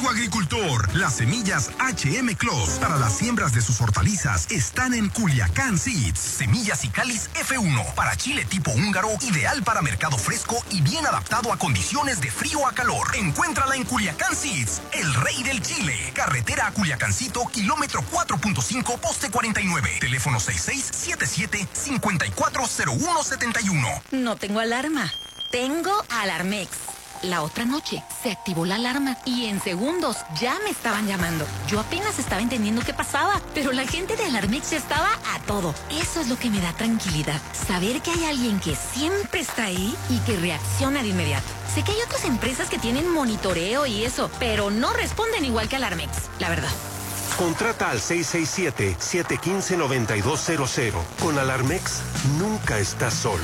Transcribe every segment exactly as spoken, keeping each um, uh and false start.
agricultor. Las semillas H M Clos para las siembras de sus hortalizas están en Culiacán Seeds. Semillas y cáliz F uno para chile tipo húngaro, ideal para mercado fresco y bien adaptado a condiciones de frío a calor. Encuéntrala en Culiacán Seeds, el rey del chile. Carretera a Culiacancito, kilómetro cuatro punto cinco, poste cuarenta y nueve. Teléfono seis seis siete siete, cinco cuatro cero uno siete uno. No tengo alarma. Tengo Alarmex. La otra noche se activó la alarma y en segundos ya me estaban llamando. Yo apenas estaba entendiendo qué pasaba, pero la gente de Alarmex ya estaba a todo. Eso es lo que me da tranquilidad. Saber que hay alguien que siempre está ahí y que reacciona de inmediato. Sé que hay otras empresas que tienen monitoreo y eso, pero no responden igual que Alarmex, la verdad. Contrata al seis seis siete, siete uno cinco, nueve dos cero cero. Con Alarmex nunca estás solo.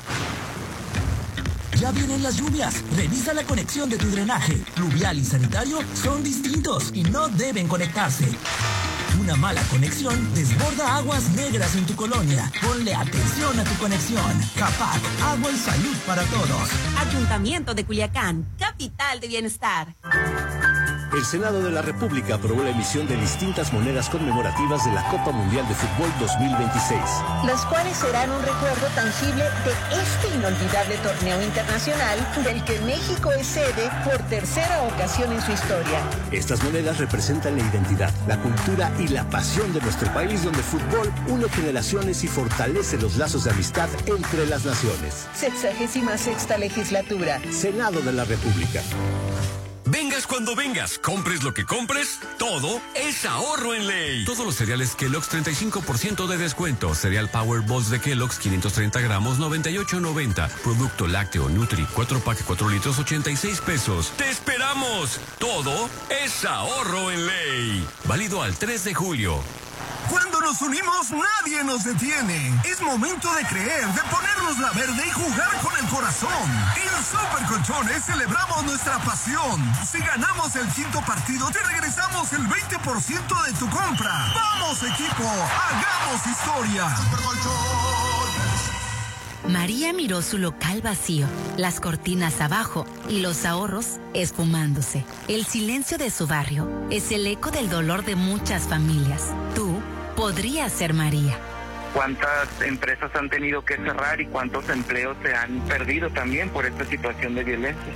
Ya vienen las lluvias. Revisa la conexión de tu drenaje. Pluvial y sanitario son distintos y no deben conectarse. Una mala conexión desborda aguas negras en tu colonia. Ponle atención a tu conexión. CAPAC, agua y salud para todos. Ayuntamiento de Culiacán, capital de bienestar. El Senado de la República aprobó la emisión de distintas monedas conmemorativas de la Copa Mundial de Fútbol dos mil veintiséis. Las cuales serán un recuerdo tangible de este inolvidable torneo internacional del que México es sede por tercera ocasión en su historia. Estas monedas representan la identidad, la cultura y la pasión de nuestro país, donde el fútbol une generaciones y fortalece los lazos de amistad entre las naciones. Sexagésima sexta legislatura. Senado de la República. Vengas cuando vengas, compres lo que compres, todo es ahorro en ley. Todos los cereales Kellogg's treinta y cinco por ciento de descuento. Cereal Power Balls de Kellogg's quinientos treinta gramos noventa y ocho noventa. Producto lácteo Nutri cuatro pack cuatro litros ochenta y seis pesos. ¡Te esperamos! Todo es ahorro en ley. Válido al tres de julio. Cuando nos unimos, nadie nos detiene. Es momento de creer, de ponernos la verde y jugar con el corazón. En Super Colchones celebramos nuestra pasión. Si ganamos el quinto partido, te regresamos el veinte por ciento de tu compra. ¡Vamos, equipo! ¡Hagamos historia! Super Colchones. María miró su local vacío, las cortinas abajo y los ahorros esfumándose. El silencio de su barrio es el eco del dolor de muchas familias. Tú podrías ser María. ¿Cuántas empresas han tenido que cerrar y cuántos empleos se han perdido también por esta situación de violencia?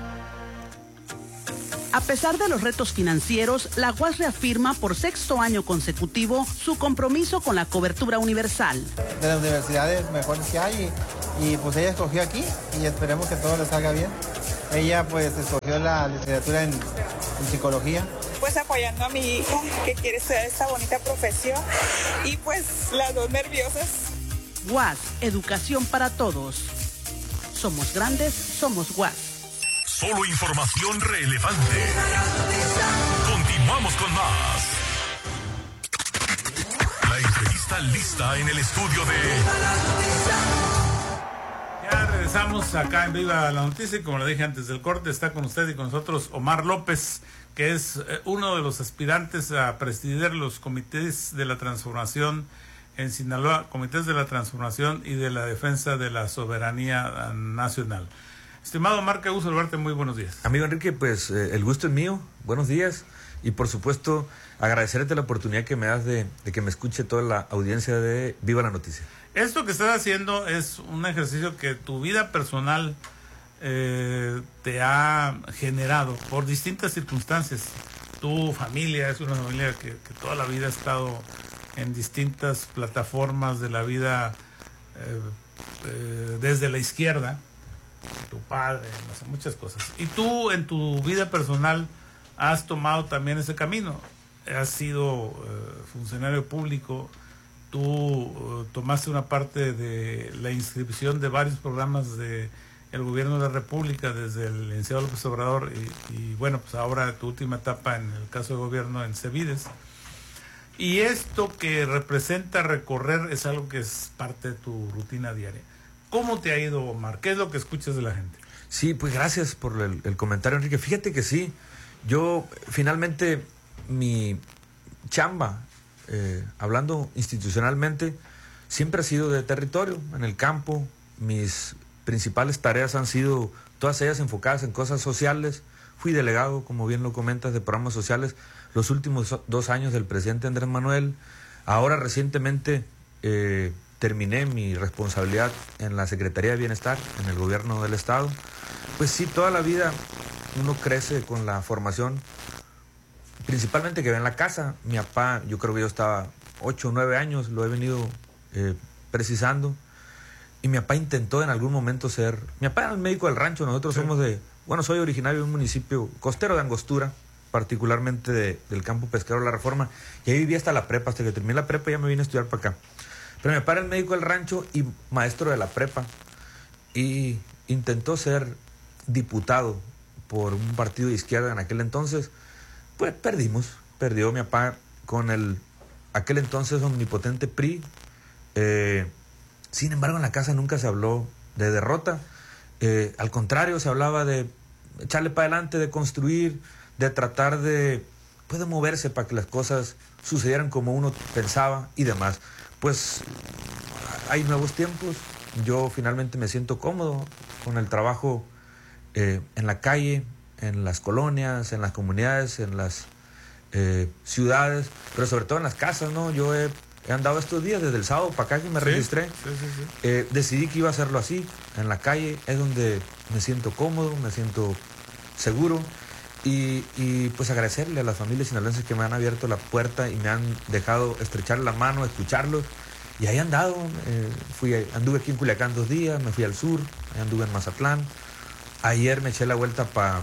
A pesar de los retos financieros, la U A S reafirma por sexto año consecutivo su compromiso con la cobertura universal. De las universidades mejores que hay y, y pues ella escogió aquí y esperemos que todo le salga bien. Ella pues escogió la licenciatura en, en psicología. Pues apoyando a mi hija que quiere estudiar esta bonita profesión y pues las dos nerviosas. U A S, educación para todos. Somos grandes, somos U A S. Solo información relevante. Continuamos con más. La entrevista lista en el estudio de... Ya regresamos acá en Viva la Noticia y como le dije antes del corte, está con usted y con nosotros Omar López, que es uno de los aspirantes a presidir los comités de la transformación en Sinaloa, comités de la transformación y de la defensa de la soberanía nacional. Estimado Omar, qué gusto saludarte, muy buenos días. Amigo Enrique, pues eh, el gusto es mío, buenos días y por supuesto agradecerte la oportunidad que me das de, de que me escuche toda la audiencia de Viva la Noticia. Esto que estás haciendo es un ejercicio que tu vida personal eh, te ha generado por distintas circunstancias. Tu familia es una familia que, que toda la vida ha estado en distintas plataformas de la vida eh, eh, desde la izquierda. Tu padre, no sé, muchas cosas. Y tú en tu vida personal has tomado también ese camino. Has sido eh, funcionario público. Tú uh, tomaste una parte de la inscripción de varios programas de el gobierno de la República desde el licenciado López Obrador y, y bueno, pues ahora tu última etapa en el caso de gobierno en Cevides. Y esto que representa recorrer es algo que es parte de tu rutina diaria. ¿Cómo te ha ido, Omar? ¿Qué es lo que escuchas de la gente? Sí, pues gracias por el, el comentario, Enrique. Fíjate que sí, yo finalmente mi chamba, eh, hablando institucionalmente, siempre ha sido de territorio, en el campo. Mis principales tareas han sido todas ellas enfocadas en cosas sociales, fui delegado, como bien lo comentas, de programas sociales los últimos dos años del presidente Andrés Manuel. Ahora recientemente eh, terminé mi responsabilidad en la Secretaría de Bienestar, en el gobierno del estado. Pues sí, toda la vida uno crece con la formación, principalmente que ve en la casa. Mi papá, yo creo que yo estaba ocho o nueve años, lo he venido eh, precisando. Y mi papá intentó en algún momento ser... Mi papá era el médico del rancho, nosotros sí. somos de... Bueno, soy originario de un municipio costero de Angostura, particularmente de, del campo pesquero de la Reforma, y ahí viví hasta la prepa, hasta que terminé la prepa ya me vine a estudiar para acá. Pero mi papá era el médico del rancho y maestro de la prepa, y intentó ser diputado por un partido de izquierda en aquel entonces. Pues perdimos, perdió mi papá con el aquel entonces omnipotente P R I. Eh, sin embargo, en la casa nunca se habló de derrota. Eh, al contrario, se hablaba de echarle para adelante, de construir, de tratar de, pues, de moverse para que las cosas sucedieran como uno pensaba y demás. Pues hay nuevos tiempos. Yo finalmente me siento cómodo con el trabajo eh, en la calle, en las colonias, en las comunidades, en las eh, ciudades, pero sobre todo en las casas, ¿no? Yo he, he andado estos días, desde el sábado para acá que me sí, registré. Sí, sí, sí. Eh, decidí que iba a hacerlo así, en la calle, es donde me siento cómodo, me siento seguro. Y, y pues agradecerle a las familias sinaloenses que me han abierto la puerta y me han dejado estrechar la mano, escucharlos. Y ahí he andado, eh, fui, anduve aquí en Culiacán dos días, me fui al sur, anduve en Mazatlán. Ayer me eché la vuelta para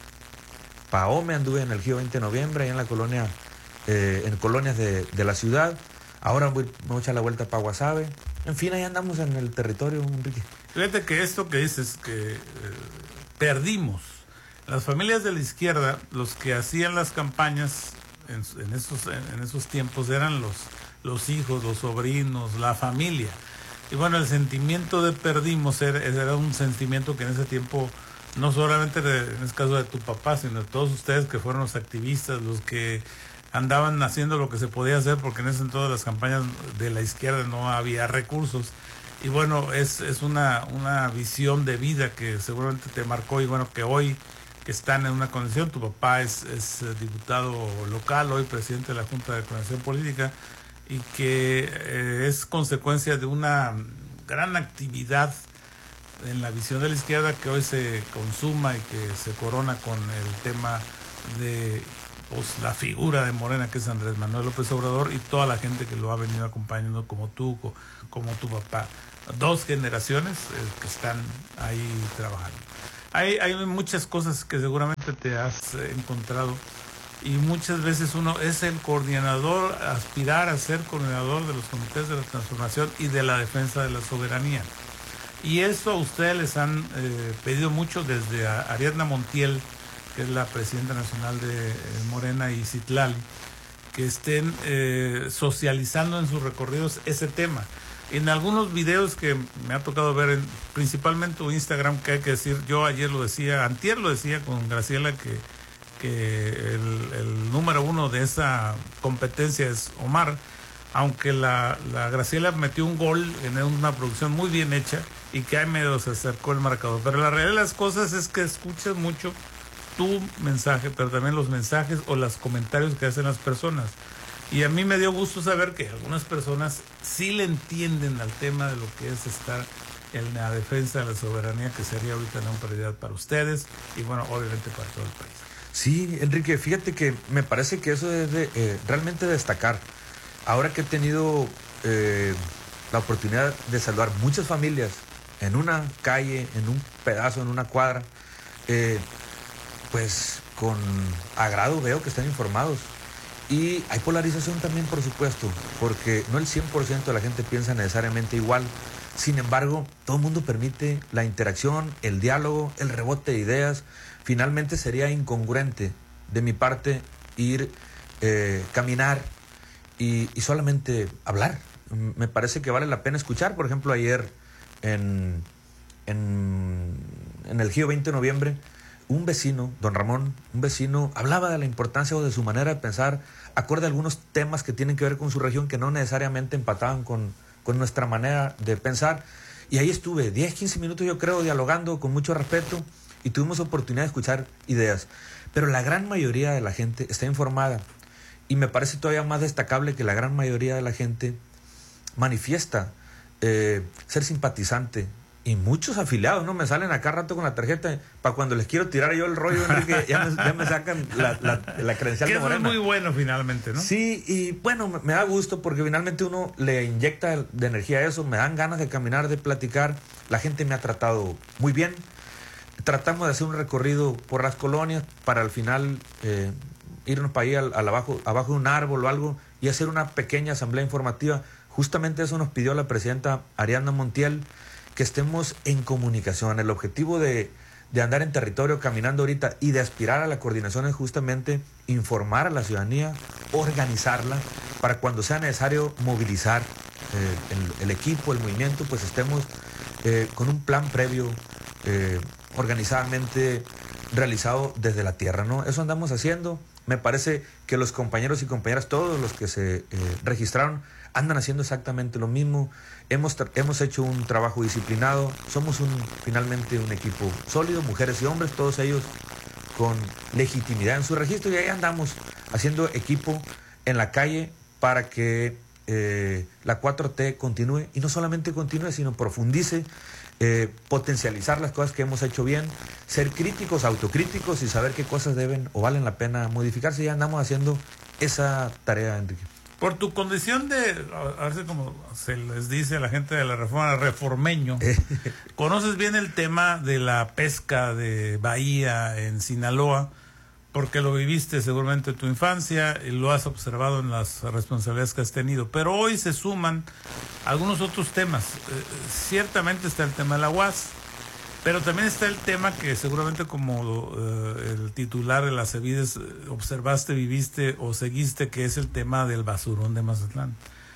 pa Ome, anduve en el Giro veinte de noviembre, ahí en la colonia, eh, en colonias de, de la ciudad. Ahora voy, me voy a echar la vuelta para Guasave. En fin, ahí andamos en el territorio, Enrique. Fíjate que esto que dices, que eh, perdimos. Las familias de la izquierda, los que hacían las campañas en, en, esos, en, en esos tiempos eran los, los hijos, los sobrinos, la familia. Y bueno, el sentimiento de perdimos era, era un sentimiento que en ese tiempo, no solamente de, en el caso de tu papá, sino de todos ustedes que fueron los activistas, los que andaban haciendo lo que se podía hacer, porque en ese entonces las campañas de la izquierda no había recursos. Y bueno, es, es una, una visión de vida que seguramente te marcó, y bueno, que hoy que están en una condición, tu papá es, es diputado local, hoy presidente de la Junta de Coordinación Política, y que eh, es consecuencia de una gran actividad en la visión de la izquierda que hoy se consuma y que se corona con el tema de pues, la figura de Morena, que es Andrés Manuel López Obrador, y toda la gente que lo ha venido acompañando, como tú, como tu papá. Dos generaciones eh, que están ahí trabajando. Hay, hay muchas cosas que seguramente te has encontrado, y muchas veces uno es el coordinador, aspirar a ser coordinador de los comités de la transformación y de la defensa de la soberanía. Y eso a ustedes les han eh, pedido mucho desde a Ariadna Montiel, que es la presidenta nacional de eh, Morena, y Citlali, que estén eh, socializando en sus recorridos ese tema. En algunos videos que me ha tocado ver, en, principalmente tu Instagram, que hay que decir, yo ayer lo decía, antier lo decía con Graciela, que, que el, el número uno de esa competencia es Omar, aunque la, la Graciela metió un gol en una producción muy bien hecha y que ahí medio se acercó el marcador. Pero la realidad de las cosas es que escuchas mucho tu mensaje, pero también los mensajes o los comentarios que hacen las personas. Y a mí me dio gusto saber que algunas personas sí le entienden al tema de lo que es estar en la defensa de la soberanía, que sería ahorita una prioridad para ustedes y, bueno, obviamente para todo el país. Sí, Enrique, fíjate que me parece que eso es de, eh, realmente destacar. Ahora que he tenido eh, la oportunidad de saludar muchas familias en una calle, en un pedazo, en una cuadra, eh, pues con agrado veo que están informados. Y hay polarización también, por supuesto, porque no el cien por ciento de la gente piensa necesariamente igual. Sin embargo, todo el mundo permite la interacción, el diálogo, el rebote de ideas. Finalmente sería incongruente de mi parte ir, eh, caminar y, y solamente hablar. Me parece que vale la pena escuchar. Por ejemplo, ayer en, en, en el Giro veinte de noviembre, un vecino, don Ramón, un vecino, hablaba de la importancia o de su manera de pensar, acorde a algunos temas que tienen que ver con su región, que no necesariamente empataban con, con nuestra manera de pensar. Y ahí estuve diez, quince minutos, yo creo, dialogando con mucho respeto. y tuvimos oportunidad de escuchar ideas. Pero la gran mayoría de la gente está informada y me parece todavía más destacable que la gran mayoría de la gente manifiesta eh, ser simpatizante. Y muchos afiliados, ¿no? Me salen acá rato con la tarjeta para cuando les quiero tirar yo el rollo, Enrique, ya me, ya me sacan la, la, la credencial que de Morena. Es muy bueno finalmente, ¿no? Sí, y bueno, me, me da gusto porque finalmente uno le inyecta de energía a eso, me dan ganas de caminar, de platicar. La gente me ha tratado muy bien. Tratamos de hacer un recorrido por las colonias para al final eh, irnos para ahí al, al abajo, abajo de un árbol o algo y hacer una pequeña asamblea informativa. Justamente eso nos pidió la presidenta Ariadna Montiel, que estemos en comunicación. El objetivo de, de andar en territorio caminando ahorita y de aspirar a la coordinación es justamente informar a la ciudadanía, organizarla, para cuando sea necesario movilizar eh, el, el equipo, el movimiento, pues estemos eh, con un plan previo eh, organizadamente realizado desde la tierra, ¿no? Eso andamos haciendo. Me parece que los compañeros y compañeras, todos los que se eh, registraron, andan haciendo exactamente lo mismo. Hemos, hemos hecho un trabajo disciplinado. Somos un, finalmente un equipo sólido, mujeres y hombres, todos ellos con legitimidad en su registro. Y ahí andamos haciendo equipo en la calle para que eh, la cuatro T continúe. Y no solamente continúe, sino profundice, eh, potencializar las cosas que hemos hecho bien, ser críticos, autocríticos y saber qué cosas deben o valen la pena modificarse. Ya andamos haciendo esa tarea, Enrique. Por tu condición de, a ver como se les dice a la gente de la Reforma, reformeño, conoces bien el tema de la pesca de bahía en Sinaloa, porque lo viviste seguramente en tu infancia y lo has observado en las responsabilidades que has tenido. Pero hoy se suman algunos otros temas. Eh, ciertamente está el tema de la U A S, pero también está el tema que seguramente como eh, el titular de las Cevides eh, observaste, viviste o seguiste, que es el tema del basurón de Mazatlán.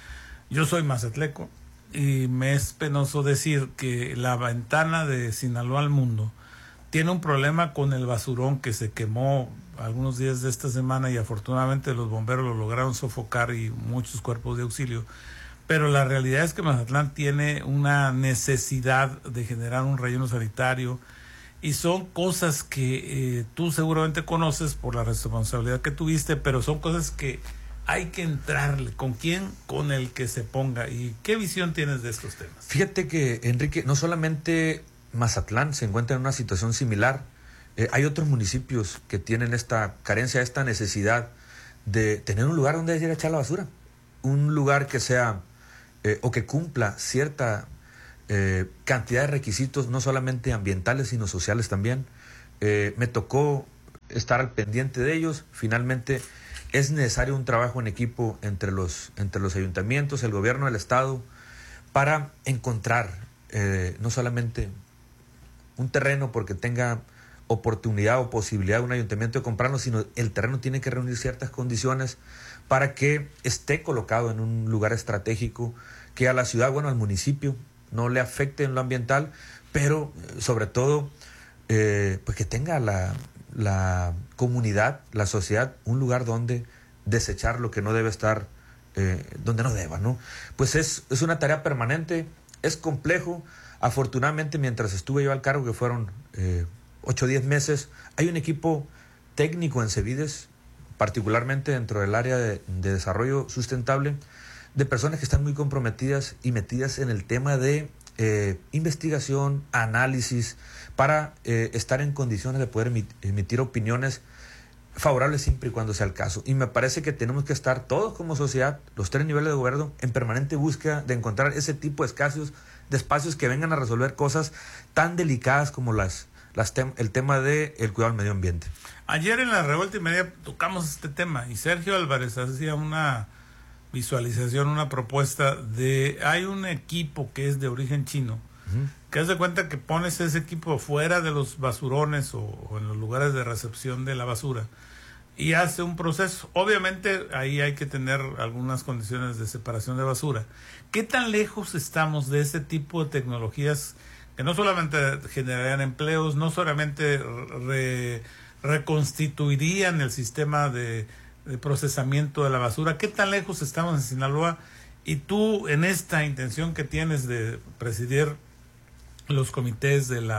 Yo soy mazatleco y me es penoso decir que la ventana de Sinaloa al mundo tiene un problema con el basurón que se quemó algunos días de esta semana y afortunadamente los bomberos lo lograron sofocar y muchos cuerpos de auxilio. Pero la realidad es que Mazatlán tiene una necesidad de generar un relleno sanitario y son cosas que eh, tú seguramente conoces por la responsabilidad que tuviste, pero son cosas que hay que entrarle. ¿Con quién? Con el que se ponga. ¿Y qué visión tienes de estos temas? Fíjate que, Enrique, no solamente Mazatlán se encuentra en una situación similar, eh, hay otros municipios que tienen esta carencia, esta necesidad de tener un lugar donde ir a echar la basura. Un lugar que sea... Eh, o que cumpla cierta eh, cantidad de requisitos, no solamente ambientales, sino sociales también. Eh, me tocó estar al pendiente de ellos. Finalmente, es necesario un trabajo en equipo entre los, entre los ayuntamientos, el gobierno, el Estado, para encontrar eh, no solamente un terreno porque tenga oportunidad o posibilidad de un ayuntamiento de comprarlo, sino el terreno tiene que reunir ciertas condiciones para que esté colocado en un lugar estratégico, que a la ciudad, bueno, al municipio, no le afecte en lo ambiental, pero eh, sobre todo, eh, pues que tenga la, la comunidad, la sociedad, un lugar donde desechar lo que no debe estar, eh, donde no deba, ¿no? Pues es, es una tarea permanente, es complejo. Afortunadamente, mientras estuve yo al cargo, que fueron eh, ocho o diez meses, hay un equipo técnico en Cevides, particularmente dentro del área de, de desarrollo sustentable, de personas que están muy comprometidas y metidas en el tema de eh, investigación, análisis, para eh, estar en condiciones de poder emitir, emitir opiniones favorables siempre y cuando sea el caso. Y me parece que tenemos que estar todos como sociedad, los tres niveles de gobierno, en permanente búsqueda de encontrar ese tipo de espacios, de espacios que vengan a resolver cosas tan delicadas como las, las tem- el tema del de cuidado del medio ambiente. Ayer en la Revuelta y Media tocamos este tema y Sergio Álvarez hacía una visualización, una propuesta de... Hay un equipo que es de origen chino, uh-huh. que haz de cuenta que pones ese equipo fuera de los basurones o, o en los lugares de recepción de la basura y hace un proceso. Obviamente ahí hay que tener algunas condiciones de separación de basura. ¿Qué tan lejos estamos de ese tipo de tecnologías que no solamente generarían empleos, no solamente re, reconstituirían el sistema de, de procesamiento de la basura? ¿Qué tan lejos estamos en Sinaloa? Y tú, en esta intención que tienes de presidir los comités de la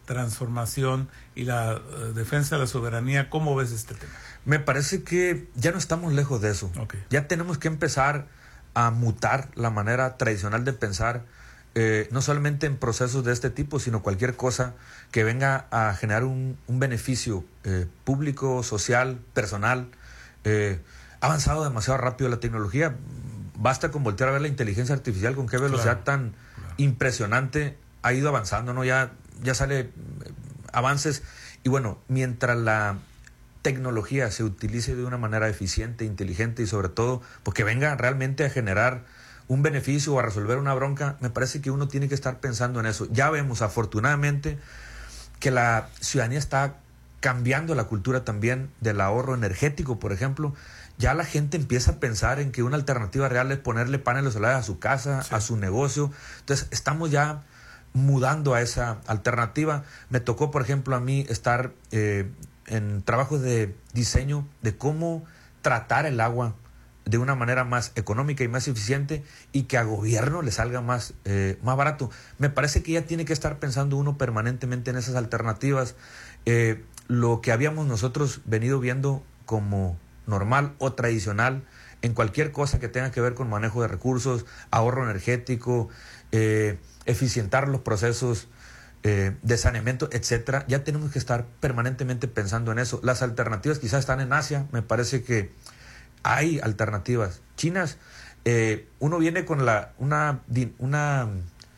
transformación y la uh, defensa de la soberanía. ¿Cómo ves este tema? Me parece que ya no estamos lejos de eso. Okay. Ya tenemos que empezar a mutar la manera tradicional de pensar, eh, no solamente en procesos de este tipo, sino cualquier cosa que venga a generar un, un beneficio eh, público, social, personal. Eh, ha avanzado demasiado rápido la tecnología. Basta con voltear a ver la inteligencia artificial, con qué velocidad claro, tan claro. impresionante ha ido avanzando, ¿no? Ya, ya sale eh, avances. Y bueno, mientras la tecnología se utilice de una manera eficiente, inteligente y sobre todo, porque venga realmente a generar un beneficio o a resolver una bronca, me parece que uno tiene que estar pensando en eso. Ya vemos afortunadamente que la ciudadanía está cambiando la cultura también del ahorro energético, por ejemplo. Ya la gente empieza a pensar en que una alternativa real es ponerle paneles solares a su casa, sí. a su negocio. Entonces estamos ya mudando a esa alternativa. Me tocó, por ejemplo, a mí estar eh, en trabajos de diseño de cómo tratar el agua de una manera más económica y más eficiente y que a gobierno le salga más, eh, más barato. Me parece que ya tiene que estar pensando uno permanentemente en esas alternativas. Eh, lo que habíamos nosotros venido viendo como normal o tradicional en cualquier cosa que tenga que ver con manejo de recursos, ahorro energético, eh, eficientar los procesos eh, de saneamiento, etcétera. Ya tenemos que estar permanentemente pensando en eso. Las alternativas quizás están en Asia. Me parece que hay alternativas chinas. Eh, uno viene con la una, una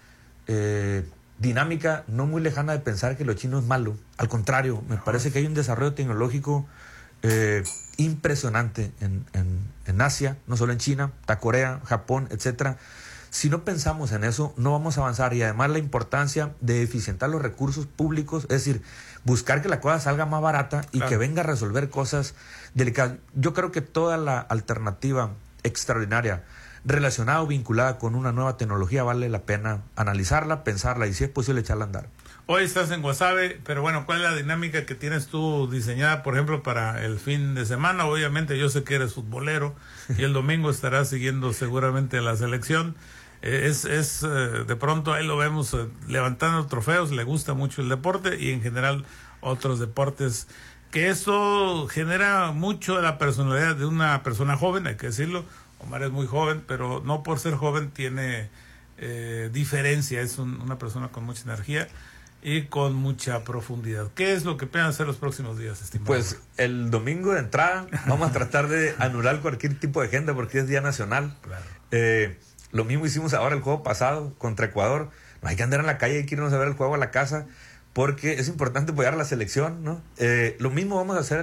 eh, dinámica no muy lejana de pensar que lo chino es malo. Al contrario, me parece que hay un desarrollo tecnológico eh, impresionante en, en, en Asia, no solo en China, está Corea, Japón, etcétera. Si no pensamos en eso, no vamos a avanzar. Y además la importancia de eficientar los recursos públicos, es decir, buscar que la cosa salga más barata y claro. que venga a resolver cosas delicadas. Yo creo que toda la alternativa extraordinaria relacionada o vinculada con una nueva tecnología vale la pena analizarla, pensarla y si es posible echarla a andar. Hoy estás en Guasave, pero bueno, ¿cuál es la dinámica que tienes tú diseñada, por ejemplo, para el fin de semana? Obviamente yo sé que eres futbolero y el domingo estarás siguiendo seguramente la selección. Eh, es, es eh, de pronto ahí lo vemos eh, levantando trofeos, le gusta mucho el deporte y en general otros deportes, que eso genera mucho de la personalidad de una persona joven, hay que decirlo. Omar es muy joven, pero no por ser joven tiene eh, diferencia, es un, una persona con mucha energía y con mucha profundidad. ¿Qué es lo que pueden hacer los próximos días, estimado? Pues el domingo de entrada vamos a tratar de anular cualquier tipo de agenda porque es día nacional. Claro. Eh, lo mismo hicimos ahora el juego pasado contra Ecuador. No hay que andar en la calle, hay que irnos a ver el juego a la casa porque es importante apoyar a la selección, ¿no? Eh, lo mismo vamos a hacer